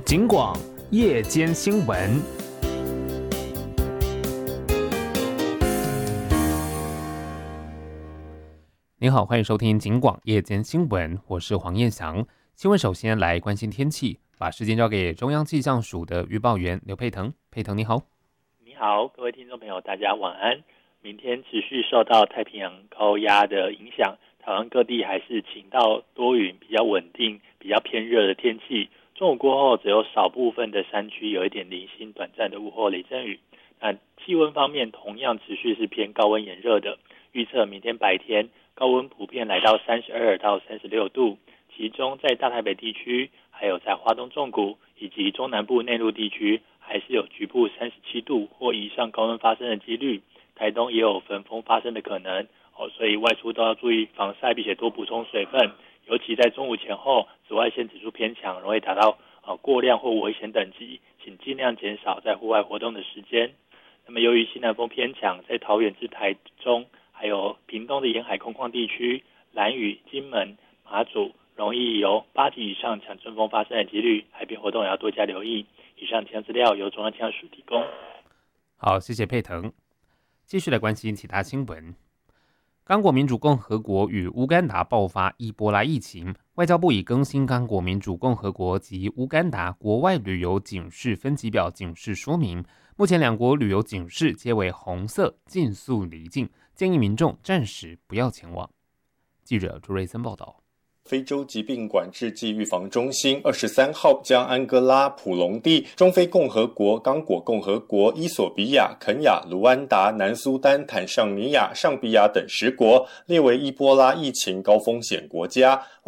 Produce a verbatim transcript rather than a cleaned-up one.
警广夜间新闻。您好，欢迎收听警广夜间新闻，我是黄彦翔。新闻首先来关心天气，把时间交给中央气象署的预报员刘佩腾。佩腾你好。 你好，各位听众朋友，大家晚安。明天持续受到太平洋高压的影响，台湾各地还是晴到多云，比较稳定，比较偏热的天气。中午过后，只有少部分的山区有一点零星短暂的午后雷阵雨。那气温方面，同样持续是偏高温炎热的。预测明天白天高温普遍来到三十二到三十六度，其中在大台北地区，还有在花东纵谷以及中南部内陆地区，还是有局部三十七度或以上高温发生的几率。台东也有焚风发生的可能，哦，所以外出都要注意防晒，并且多补充水分。尤其在中午前后，紫外线指数偏强，容易达到、呃、过量或危险等级，请尽量减少在户外活动的时间。那么由于西南风偏强，在桃园至台中还有屏东的沿海空旷地区，兰屿、金门、马祖容易有八级以上强阵风发生的几率，海边活动也要多加留意。以上气象资料由中央气象署提供。 好，谢谢佩腾。继续来关心其他新闻。刚果民主共和国与乌干达爆发伊波拉疫情，外交部已更新刚果民主共和国及乌干达国外旅游警示分级表警示说明，目前两国旅游警示皆为红色，尽速离境，建议民众暂时不要前往。记者朱瑞森报道。 非洲疾病管制暨预防中心二十三号将安哥拉、普隆地、中非共和国、刚果共和国、伊索比亚、肯亚、卢安达、南苏丹、坦尚尼亚、上比亚等十国列为伊波拉疫情高风险国家。